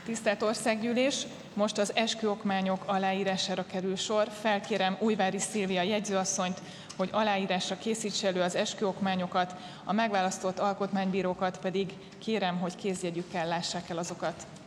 Tisztelt Országgyűlés, most az esküokmányok aláírására kerül sor. Felkérem Újvári Szilvia jegyzőasszonyt, hogy aláírásra készítse elő az esküokmányokat, a megválasztott alkotmánybírókat pedig kérem, hogy kézjegyükkel lássák el azokat.